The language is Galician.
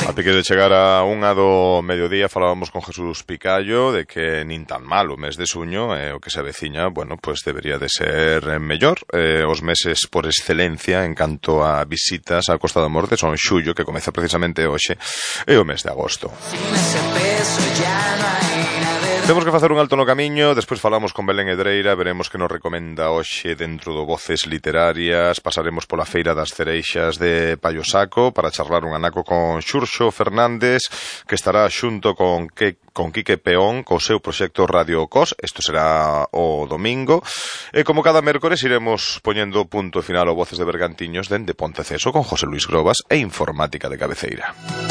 Até que de chegar a unha do mediodía falábamos con Jesús Picallo de que nin tan mal o mes de suño, o que se aveciña, bueno, pues debería de ser mellor. Os meses por excelencia en canto a visitas á Costa da Morte son xullo, que comeza precisamente hoxe, e o mes de agosto. Temos que facer un alto no camiño, despois falamos con Belén Edreira, veremos que nos recomenda hoxe dentro do Voces Literarias, pasaremos pola Feira das Cereixas de Paiosaco para charlar un anaco con Xurxo Fernández, que estará xunto con Quique Peón co seu proxecto Radio Cos. Isto será o domingo, e como cada mércores iremos poñendo punto final ao Voces de Bergantiños dende Ponteceso con José Luis Grobas e Informática de Cabeceira.